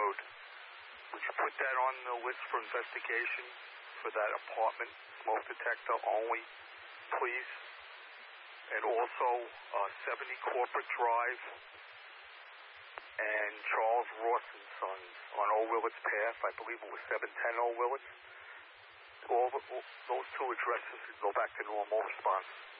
Road. Would you put that on the list for investigation for that apartment smoke detector only, please? And also 70 Corporate Drive and Charles Ross and Sons on Old Willets Path. I believe it was 710 Old Willets. Those two addresses go back to normal response.